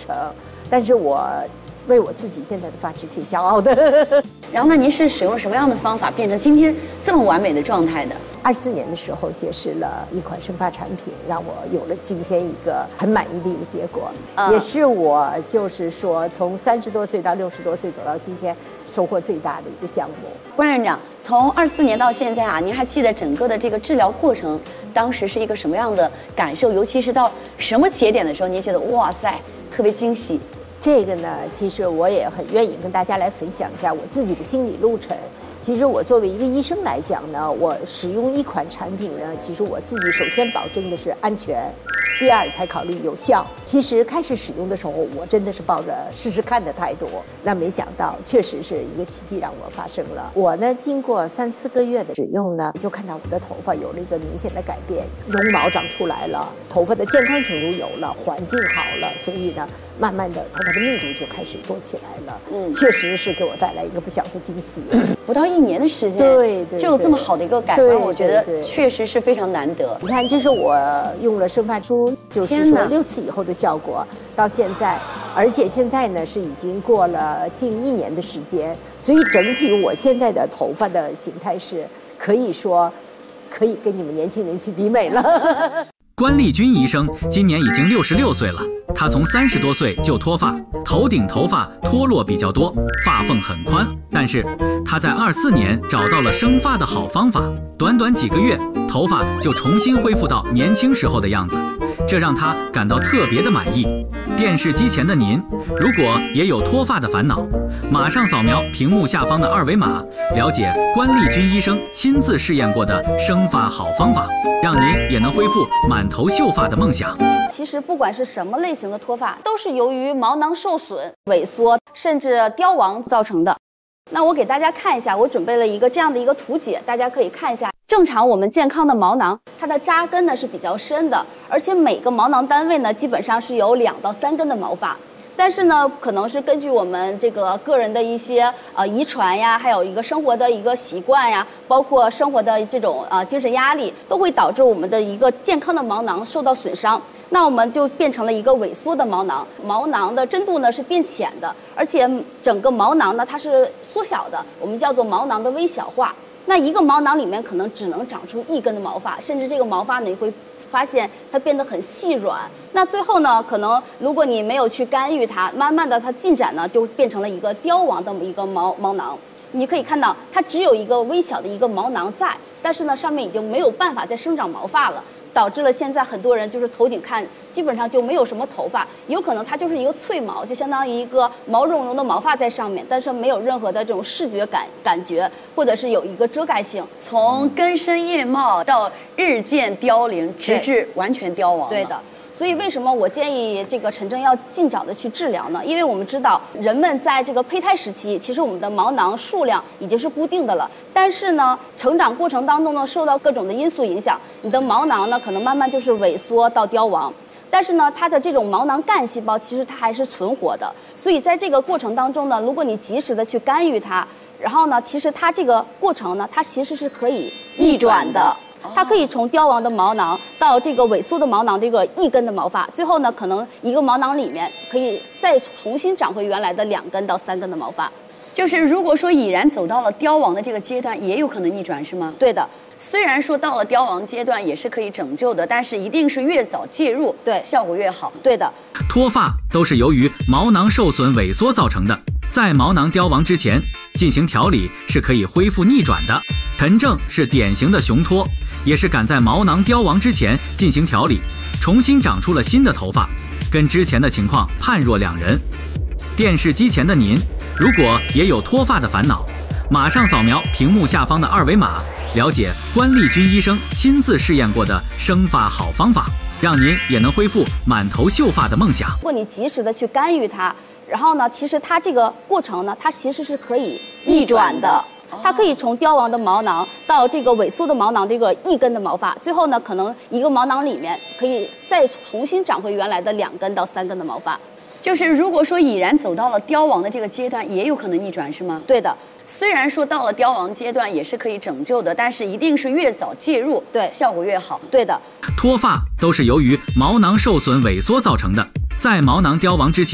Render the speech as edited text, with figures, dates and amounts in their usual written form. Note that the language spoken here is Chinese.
程，但是我为我自己现在的发质挺骄傲的。 然后呢，您是使用什么样的方法变成今天这么完美的状态的 ？24年的时候结识了一款生发产品，让我有了今天一个很满意的一个结果，也是我就是说从30多岁到60多岁走到今天收获最大的一个项目。 关院长，从24年到现在啊，您还记得整个的这个治疗过程，当时是一个什么样的感受？尤其是到什么节点的时候，您觉得哇塞，特别惊喜？ 这个呢，其实我也很愿意跟大家来分享一下我自己的心理路程。其实我作为一个医生来讲呢，我使用一款产品呢，其实我自己首先保证的是安全，第二才考虑有效。其实开始使用的时候，我真的是抱着试试看的态度，那没想到确实是一个奇迹让我发生了。我呢，经过3、4个月的使用呢，就看到我的头发有了一个明显的改变，绒毛长出来了，头发的健康程度有了，环境好了，所以呢，慢慢的头发的密度就开始多起来了。确实是给我带来一个不小的惊喜。 不到1年的时间，对，就有这么好的一个改观，我觉得确实是非常难得。 你看，这是我用了生发珠，就是说6次以后的效果，到现在，而且现在呢是已经过了近1年的时间，所以整体我现在的头发的形态是可以说，可以跟你们年轻人去比美了。 关丽君医生今年已经66岁了，他从30多岁就脱发，头顶头发脱落比较多，发缝很宽。但是他在24年找到了生发的好方法，短短几个月，头发就重新恢复到年轻时候的样子，这让他感到特别的满意。电视机前的您，如果也有脱发的烦恼，马上扫描屏幕下方的2维码，了解关丽君医生亲自试验过的生发好方法，让您也能恢复满头秀发的梦想。 其实不管是什么类型的脱发，都是由于毛囊受损、萎缩甚至凋亡造成的。那我给大家看一下，我准备了一个这样的一个图解，大家可以看一下。正常我们健康的毛囊，它的扎根呢是比较深的，而且每个毛囊单位呢基本上是有2到3根的毛发。但是呢，可能是根据我们这个个人的一些遗传呀，还有一个生活的一个习惯呀，包括生活的这种精神压力，都会导致我们的一个健康的毛囊受到损伤。那我们就变成了一个萎缩的毛囊，毛囊的深度呢是变浅的，而且整个毛囊呢它是缩小的，我们叫做毛囊的微小化。那一个毛囊里面可能只能长出1根的毛发，甚至这个毛发呢你会发现它变得很细软。那最后呢，可能如果你没有去干预它，慢慢的它进展呢就变成了一个凋亡的一个毛囊。你可以看到它只有一个微小的一个毛囊在，但是呢上面已经没有办法再生长毛发了，导致了现在很多人就是头顶看基本上就没有什么头发，有可能它就是一个脆毛，就相当于一个毛茸茸的毛发在上面，但是没有任何的这种视觉感觉，或者是有一个遮盖性。 从根深叶茂到日渐凋零，直至完全凋亡。 对的。所以为什么我建议这个陈真要尽早的去治疗呢？因为我们知道人们在这个胚胎时期，其实我们的毛囊数量已经是固定的了，但是呢，成长过程当中呢，受到各种的因素影响，你的毛囊呢可能慢慢就是萎缩到凋亡。但是呢，它的这种毛囊干细胞其实它还是存活的，所以在这个过程当中呢，如果你及时的去干预它，然后呢，其实它这个过程呢，它其实是可以逆转的。它可以从凋亡的毛囊到这个萎缩的毛囊这个1根的毛发，最后呢，可能一个毛囊里面可以再重新长回原来的2根到3根的毛发。 就是如果说已然走到了凋亡的这个阶段，也有可能逆转，是吗？ 对的。 虽然说到了凋亡阶段也是可以拯救的，但是一定是越早介入， 对， 效果越好。 对的。 脱发都是由于毛囊受损萎缩造成的，在毛囊凋亡之前进行调理是可以恢复逆转的。陈正是典型的雄脱，也是赶在毛囊凋亡之前进行调理，重新长出了新的头发，跟之前的情况判若两人。电视机前的您，如果也有脱发的烦恼，马上扫描屏幕下方的2维码，了解关丽君医生亲自试验过的生发好方法，让您也能恢复满头秀发的梦想。 如果你及时的去干预它，然后呢，其实它这个过程呢，它其实是可以逆转的。它可以从凋亡的毛囊到这个萎缩的毛囊这个1根的毛发，最后呢，可能一个毛囊里面可以再重新长回原来的2根到3根的毛发。 就是如果说已然走到了凋亡的这个阶段，也有可能逆转，是吗？ 对的。 虽然说到了凋亡阶段也是可以拯救的，但是一定是越早介入， 对， 效果越好。 对的。 脱发都是由于毛囊受损萎缩造成的，在毛囊凋亡之前